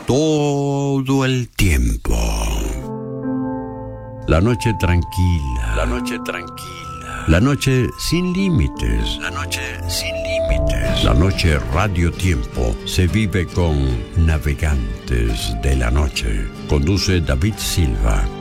todo el tiempo. La noche tranquila. La noche tranquila. La noche sin límites. La noche sin límites. La noche Radio Tiempo se vive con Navegantes de la Noche. Conduce David Silva.